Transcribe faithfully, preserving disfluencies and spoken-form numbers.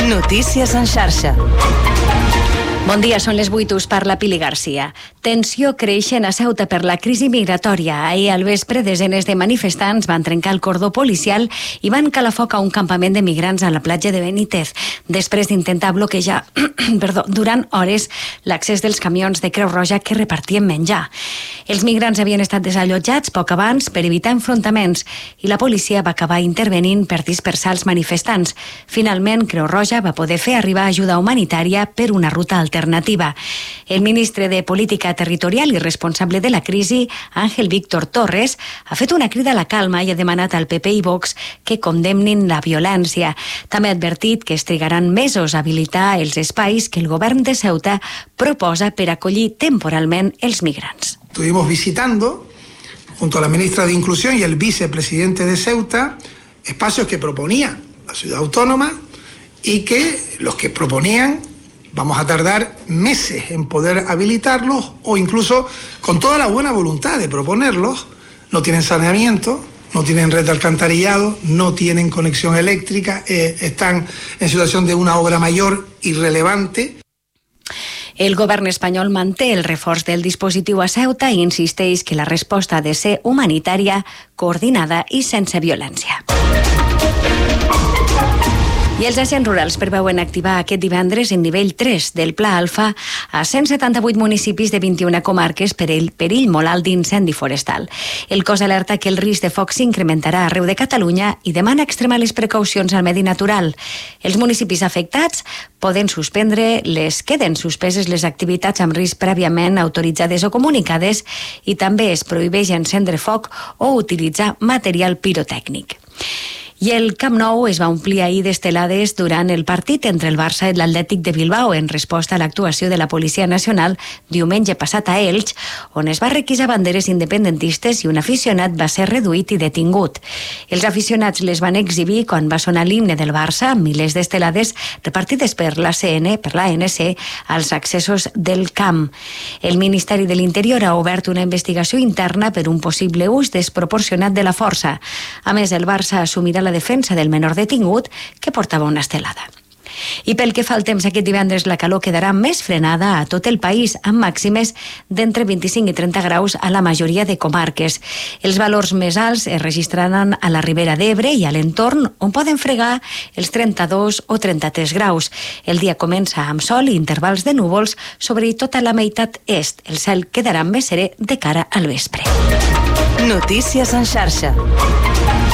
Notícies en xarxa. Bon dia, són les vuit, us parla Pili Garcia. Tensió creixent a Ceuta per la crisi migratòria. Ahir al vespre, desenes de manifestants van trencar el cordó policial i van calar foc a un campament de migrants a la platja de Benítez, després d'intentar bloquejar perdó, durant hores l'accés dels camions de Creu Roja que repartien menjar. Els migrants havien estat desallotjats poc abans per evitar enfrontaments i la policia va acabar intervenint per dispersar els manifestants. Finalment, Creu Roja va poder fer arribar ajuda humanitària per una ruta alternativa. El ministre de Política Territorial i responsable de la crisi, Ángel Víctor Torres, ha fet una crida a la calma i ha demanat al P P i Vox que condemnin la violència. També ha advertit que es trigaran mesos a habilitar els espais que el govern de Ceuta proposa per acollir temporalment els migrants. Estuvimos visitando, junto a la ministra de Inclusión y el vicepresidente de Ceuta, espacios que proponía la ciudad autónoma y que los que proponían vamos a tardar meses en poder habilitarlos o incluso con toda la buena voluntad de proponerlos. No tienen saneamiento, no tienen red de alcantarillado, no tienen conexión eléctrica, eh, están en situación de una obra mayor irrelevante. El govern espanyol manté el reforç del dispositiu a Ceuta i insisteix que la resposta ha de ser humanitària, coordinada i sense violència. I els agents rurals preveuen activar aquest divendres en nivell tres del Pla Alfa a cent setanta-vuit municipis de vint-i-una comarques per el perill molt alt d'incendi forestal. El cos alerta que el risc de foc s'incrementarà arreu de Catalunya i demana extremar les precaucions al medi natural. Els municipis afectats poden suspendre, les queden suspeses les activitats amb risc prèviament autoritzades o comunicades i també es prohibeix encendre foc o utilitzar material pirotècnic. I el Camp Nou es va omplir ahir d'estelades durant el partit entre el Barça i l'Atlètic de Bilbao en resposta a l'actuació de la Policia Nacional diumenge passat a Elx, on es va requisar banderes independentistes i un aficionat va ser reduït i detingut. Els aficionats les van exhibir quan va sonar l'himne del Barça amb milers d'estelades repartides per l'A C N, per l'A N C, als accessos del camp. El Ministeri de l'Interior ha obert una investigació interna per un possible ús desproporcionat de la força. A més, el Barça assumirà la la defensa del menor detingut que portava una estelada. I pel que fa al temps, aquest divendres la calor quedarà més frenada a tot el país, amb màximes d'entre vint-i-cinc i trenta graus a la majoria de comarques. Els valors més alts es registraran a la Ribera d'Ebre i a l'entorn, on poden fregar els trenta-dos o trenta-tres graus. El dia comença amb sol i intervals de núvols sobre tota la meitat est. El cel quedarà més serè de cara al vespre. Notícies en xarxa.